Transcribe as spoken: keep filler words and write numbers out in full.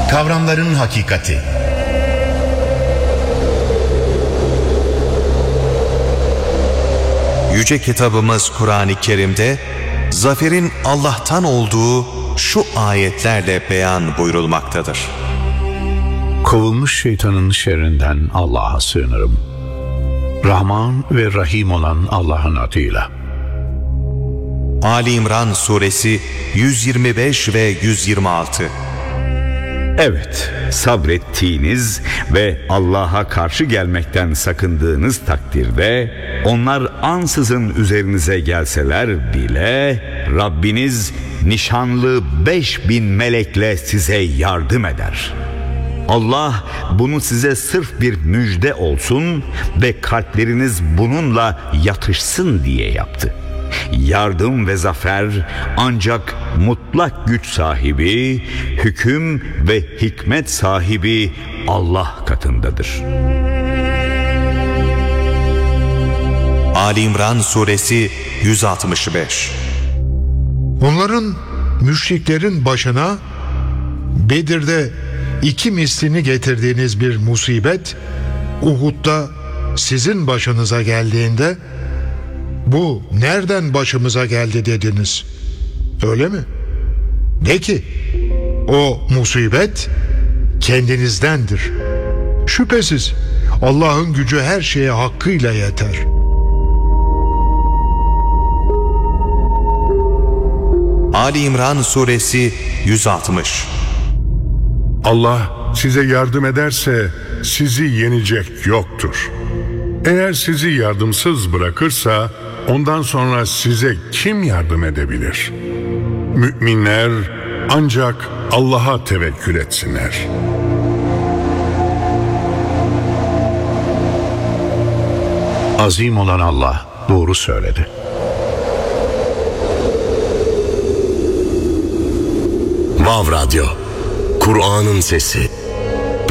Kavramların hakikati. Yüce kitabımız Kur'an-ı Kerim'de zaferin Allah'tan olduğu şu ayetlerle beyan buyurulmaktadır. Kovulmuş şeytanın şerrinden Allah'a sığınırım. Rahman ve Rahim olan Allah'ın adıyla. Ali İmran Suresi yüz yirmi beş ve yüz yirmi altı. Evet, sabrettiğiniz ve Allah'a karşı gelmekten sakındığınız takdirde onlar ansızın üzerinize gelseler bile Rabbiniz nişanlı beş bin melekle size yardım eder. Allah bunu size sırf bir müjde olsun ve kalpleriniz bununla yatışsın diye yaptı. Yardım ve zafer ancak mutlak güç sahibi, hüküm ve hikmet sahibi Allah katındadır. Ali İmran Suresi yüz altmış beş. Onların, müşriklerin başına Bedir'de iki mislini getirdiğiniz bir musibet Uhud'da sizin başınıza geldiğinde bu nereden başımıza geldi dediniz. Öyle mi? De ki o musibet kendinizdendir. Şüphesiz Allah'ın gücü her şeye hakkıyla yeter. Ali İmran Suresi yüz altmış. Allah size yardım ederse sizi yenecek yoktur. Eğer sizi yardımsız bırakırsa ondan sonra size kim yardım edebilir? Müminler ancak Allah'a tevekkül etsinler. Azim olan Allah doğru söyledi. Vav Radyo, Kur'an'ın sesi.